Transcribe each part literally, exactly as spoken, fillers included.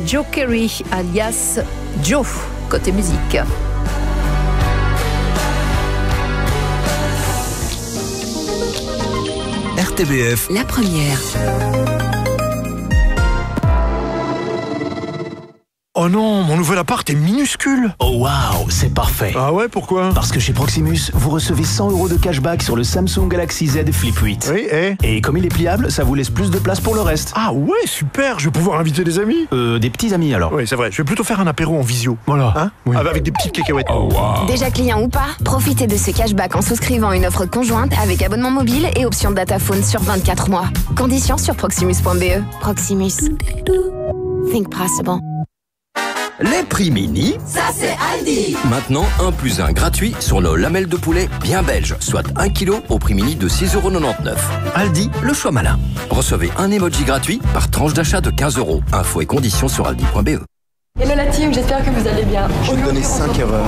Joe Kerry, alias Joe, côté musique. R T B F, la première. Oh non, mon nouvel appart est minuscule. Oh waouh, c'est parfait. Ah ouais, pourquoi? Parce que chez Proximus, vous recevez cent euros de cashback sur le Samsung Galaxy Z Flip huit. Oui, et Et comme il est pliable, ça vous laisse plus de place pour le reste. Ah ouais, super, je vais pouvoir inviter des amis. Euh, des petits amis alors. Oui, c'est vrai, je vais plutôt faire un apéro en visio. Voilà. Hein Oui. Avec des petites cacahuètes. Oh waouh. Déjà client ou pas, profitez de ce cashback en souscrivant une offre conjointe avec abonnement mobile et option dataphone sur vingt-quatre mois. Conditions sur proximus point b e. Proximus. Think possible. les prix mini. Ça c'est Aldi. Maintenant, un plus un gratuit sur nos lamelles de poulet bien belges, soit un kilo au prix mini de six euros quatre-vingt-dix-neuf. Aldi, le choix malin. Recevez un emoji gratuit par tranche d'achat de quinze euros. Infos et conditions sur aldi point b e. Hello la team, j'espère que vous allez bien. Je vais te donner cinq erreurs.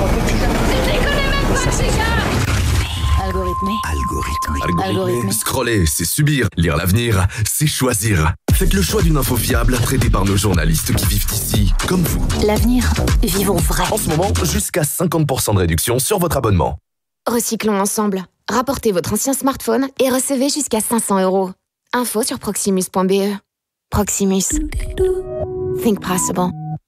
Algorithmé. Algorithme. Algorithmé. Scroller, c'est subir. Lire l'avenir, c'est choisir. Faites le choix d'une info fiable, traitée par nos journalistes qui vivent ici, comme vous. L'avenir, vivons vrai. En ce moment, jusqu'à cinquante pour cent de réduction sur votre abonnement. Recyclons ensemble. Rapportez votre ancien smartphone et recevez jusqu'à cinq cents euros. Info sur proximus point b e. Proximus. Think possible.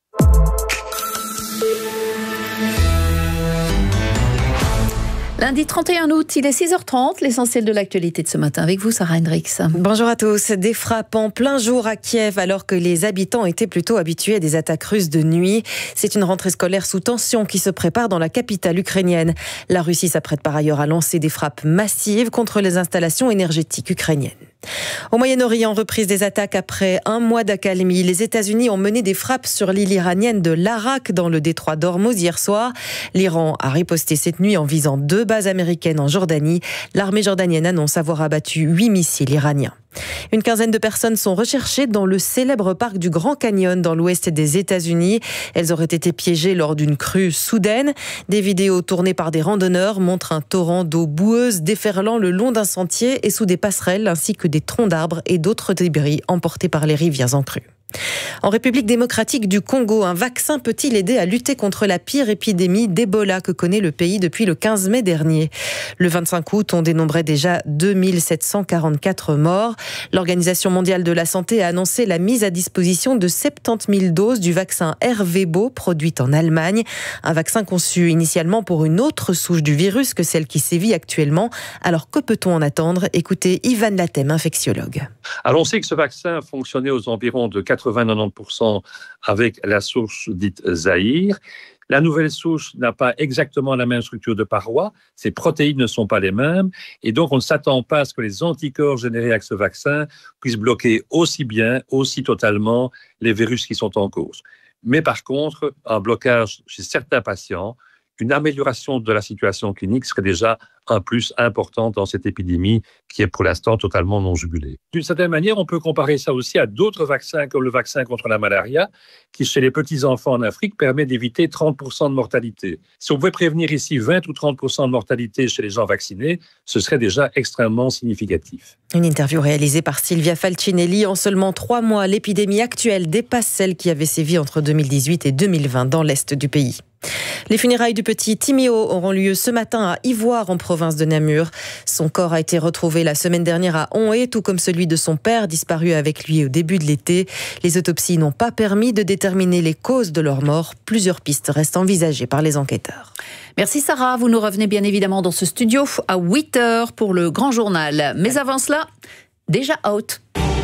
Lundi trente et un août, il est six heures trente, l'essentiel de l'actualité de ce matin avec vous, Sarah Hendricks. Bonjour à tous. Des frappes en plein jour à Kiev alors que les habitants étaient plutôt habitués à des attaques russes de nuit. C'est une rentrée scolaire sous tension qui se prépare dans la capitale ukrainienne. La Russie s'apprête par ailleurs à lancer des frappes massives contre les installations énergétiques ukrainiennes. Au Moyen-Orient, reprise des attaques après un mois d'accalmie. Les États-Unis ont mené des frappes sur l'île iranienne de l'Arak dans le détroit d'Ormuz hier soir. L'Iran a riposté cette nuit en visant deux bases américaines en Jordanie. L'armée jordanienne annonce avoir abattu huit missiles iraniens. Une quinzaine de personnes sont recherchées dans le célèbre parc du Grand Canyon dans l'ouest des États-Unis. Elles auraient été piégées lors d'une crue soudaine. Des vidéos tournées par des randonneurs montrent un torrent d'eau boueuse déferlant le long d'un sentier et sous des passerelles ainsi que des troncs d'arbres et d'autres débris emportés par les rivières en crue. En République démocratique du Congo, un vaccin peut-il aider à lutter contre la pire épidémie d'Ebola que connaît le pays depuis le quinze mai dernier? Le vingt-cinq août, on dénombrait déjà deux mille sept cent quarante-quatre morts. L'Organisation mondiale de la santé a annoncé la mise à disposition de soixante-dix mille doses du vaccin Ervebo, produite en Allemagne. Un vaccin conçu initialement pour une autre souche du virus que celle qui sévit actuellement. Alors que peut-on en attendre? Écoutez Ivan Latem, infectiologue. Alors on sait que ce vaccin fonctionnait aux environs de quatre-vingts à quatre-vingt-dix pour cent avec la souche dite Zaïre. La nouvelle souche n'a pas exactement la même structure de paroi, ses protéines ne sont pas les mêmes, et donc on ne s'attend pas à ce que les anticorps générés avec ce vaccin puissent bloquer aussi bien, aussi totalement les virus qui sont en cause. Mais par contre, un blocage chez certains patients, une amélioration de la situation clinique serait déjà un plus important dans cette épidémie qui est pour l'instant totalement non jugulée. D'une certaine manière, on peut comparer ça aussi à d'autres vaccins comme le vaccin contre la malaria qui, chez les petits-enfants en Afrique, permet d'éviter trente pour cent de mortalité. Si on pouvait prévenir ici vingt ou trente pour cent de mortalité chez les gens vaccinés, ce serait déjà extrêmement significatif. Une interview réalisée par Silvia Falcinelli. En seulement trois mois, l'épidémie actuelle dépasse celle qui avait sévi entre deux mille dix-huit et deux mille vingt dans l'est du pays. Les funérailles du petit Timéo auront lieu ce matin à Ivoire, en province de Namur. Son corps a été retrouvé la semaine dernière à Onhé, tout comme celui de son père, disparu avec lui au début de l'été. Les autopsies n'ont pas permis de déterminer les causes de leur mort. Plusieurs pistes restent envisagées par les enquêteurs. Merci Sarah, vous nous revenez bien évidemment dans ce studio à huit heures pour le grand journal. Mais avant cela, déjà out.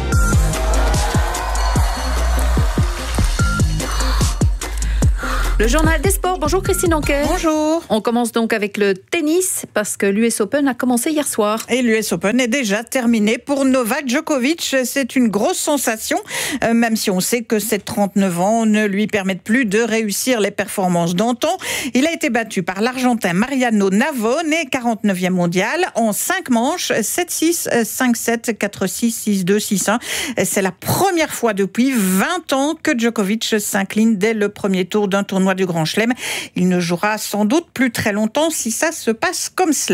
Le journal des sports. Bonjour Christine Anquet. Bonjour. On commence donc avec le tennis parce que l'U S Open a commencé hier soir. Et l'U S Open est déjà terminé pour Novak Djokovic. C'est une grosse sensation, euh, même si on sait que ses trente-neuf ans ne lui permettent plus de réussir les performances d'antan. Il a été battu par l'Argentin Mariano Navone, quarante-neuvième mondial, en cinq manches, sept six, cinq sept, quatre six, six deux, six un. C'est la première fois depuis vingt ans que Djokovic s'incline dès le premier tour d'un tournoi du Grand Chelem. Il ne jouera sans doute plus très longtemps si ça se passe comme cela.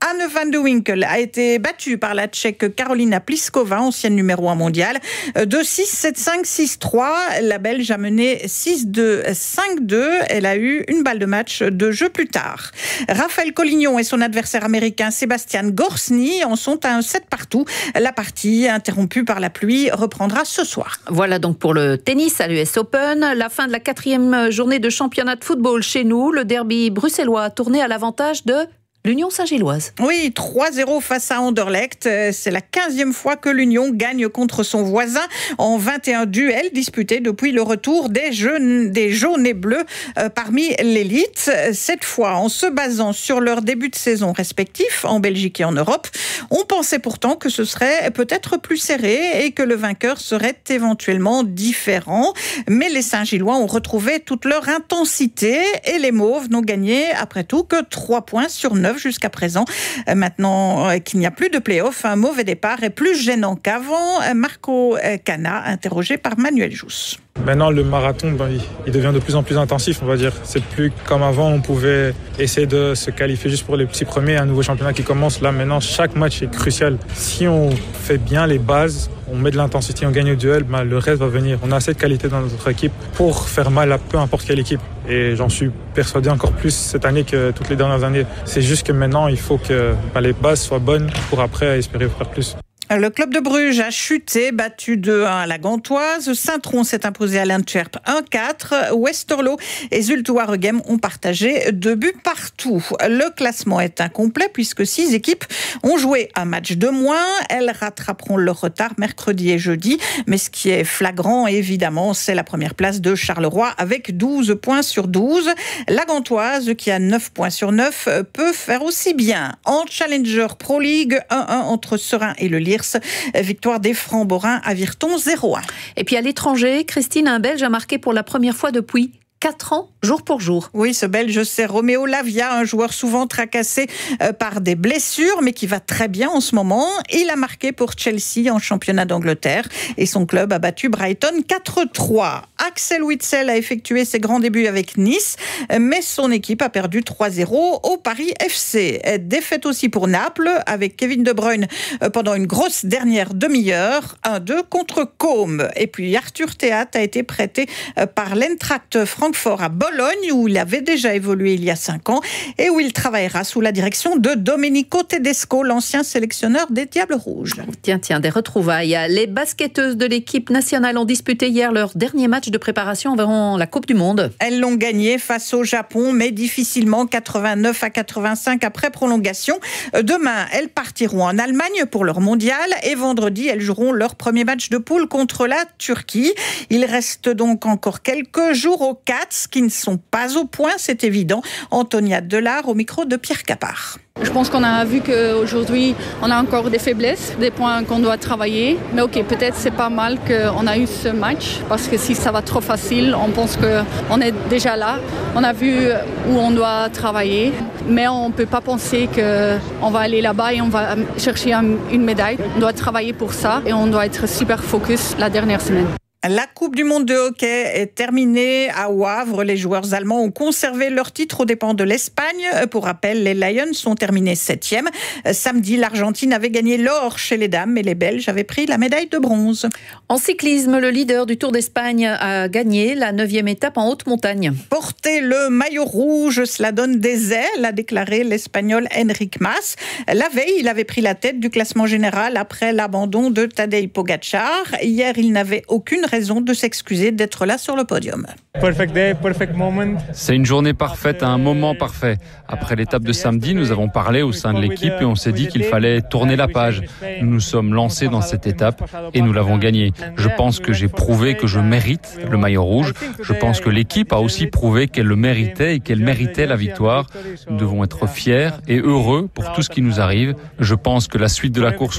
Anne van de Winkel a été battue par la Tchèque Karolina Pliskova, ancienne numéro un mondiale, deux six, sept cinq, six trois. La Belge a mené six deux, cinq deux. Elle a eu une balle de match de jeu plus tard. Raphaël Collignon et son adversaire américain Sébastien Gorsny en sont à un sept partout. La partie, interrompue par la pluie, reprendra ce soir. Voilà donc pour le tennis à l'U S Open. La fin de la quatrième journée de championnat de football chez nous. Le derby bruxellois a tourné à l'avantage de l'Union Saint-Gilloise. Oui, trois zéro face à Anderlecht. C'est la quinzième fois que l'Union gagne contre son voisin en vingt et un duels disputés depuis le retour des jeunes, des jaunes et bleus euh, parmi l'élite. Cette fois, en se basant sur leur début de saison respectif en Belgique et en Europe, on pensait pourtant que ce serait peut-être plus serré et que le vainqueur serait éventuellement différent. Mais les Saint-Gillois ont retrouvé toute leur intensité et les Mauves n'ont gagné après tout que trois points sur neuf jusqu'à présent. Maintenant qu'il n'y a plus de play-off, un mauvais départ est plus gênant qu'avant. Marco Cana, interrogé par Manuel Jousse. Maintenant, le marathon, ben, il devient de plus en plus intensif, on va dire. C'est plus comme avant, on pouvait essayer de se qualifier juste pour les petits premiers. Un nouveau championnat qui commence. Là, maintenant, chaque match est crucial. Si on fait bien les bases, on met de l'intensité, on gagne au duel, ben, le reste va venir. On a assez de qualité dans notre équipe pour faire mal à peu importe quelle équipe. Et j'en suis persuadé encore plus cette année que toutes les dernières années. C'est juste que maintenant, il faut que ben, les bases soient bonnes pour après espérer faire plus. Le club de Bruges a chuté, battu deux un à la Gantoise. Saint-Tron s'est imposé à l'Antwerp un quatre. Westerlo et Zulte Waregem ont partagé deux buts partout. Le classement est incomplet puisque six équipes ont joué un match de moins. Elles rattraperont leur retard mercredi et jeudi. Mais ce qui est flagrant, évidemment, c'est la première place de Charleroi avec douze points sur douze. La Gantoise, qui a neuf points sur neuf, peut faire aussi bien. En Challenger Pro League, un un entre Serein et le Lierse. Victoire des Francs-Borins à Virton zéro un. Et puis à l'étranger, Christine, un Belge a marqué pour la première fois depuis quatre ans, jour pour jour. Oui, ce Belge, c'est Roméo Lavia, un joueur souvent tracassé par des blessures, mais qui va très bien en ce moment. Il a marqué pour Chelsea en championnat d'Angleterre et son club a battu Brighton quatre trois. Axel Witsel a effectué ses grands débuts avec Nice, mais son équipe a perdu trois zéro au Paris F C. Défaite aussi pour Naples, avec Kevin De Bruyne pendant une grosse dernière demi-heure, un deux contre Côme. Et puis Arthur Théat a été prêté par l'Eintracht Francfort à Bologne, où il avait déjà évolué il y a cinq ans et où il travaillera sous la direction de Domenico Tedesco, l'ancien sélectionneur des Diables Rouges. Tiens, tiens, des retrouvailles. Les basketteuses de l'équipe nationale ont disputé hier leur dernier match de préparation envers la Coupe du Monde. Elles l'ont gagné face au Japon, mais difficilement, quatre-vingt-neuf à quatre-vingt-cinq après prolongation. Demain, elles partiront en Allemagne pour leur mondial et vendredi, elles joueront leur premier match de poule contre la Turquie. Il reste donc encore quelques jours au Cats qui ne sont pas au point, c'est évident. Antonia Delard au micro de Pierre Capard. Je pense qu'on a vu qu'aujourd'hui, on a encore des faiblesses, des points qu'on doit travailler. Mais ok, peut-être c'est pas mal qu'on a eu ce match, parce que si ça va trop facile, on pense qu'on est déjà là. On a vu où on doit travailler, mais on ne peut pas penser qu'on va aller là-bas et on va chercher une médaille. On doit travailler pour ça et on doit être super focus la dernière semaine. La Coupe du monde de hockey est terminée à Wavre. Les joueurs allemands ont conservé leur titre aux dépens de l'Espagne. Pour rappel, les Lions sont terminés septième. Samedi, l'Argentine avait gagné l'or chez les dames et les Belges avaient pris la médaille de bronze. En cyclisme, le leader du Tour d'Espagne a gagné la neuvième étape en haute montagne. Porter le maillot rouge, cela donne des ailes, a déclaré l'Espagnol Enric Mas. La veille, il avait pris la tête du classement général après l'abandon de Tadej Pogačar. Hier, il n'avait aucune raison de s'excuser d'être là sur le podium. Perfect day, perfect moment. C'est une journée parfaite, à un moment parfait. Après l'étape de samedi, nous avons parlé au sein de l'équipe et on s'est dit qu'il fallait tourner la page. Nous nous sommes lancés dans cette étape et nous l'avons gagnée. Je pense que j'ai prouvé que je mérite le maillot rouge. Je pense que l'équipe a aussi prouvé qu'elle le méritait et qu'elle méritait la victoire. Nous devons être fiers et heureux pour tout ce qui nous arrive. Je pense que la suite de la course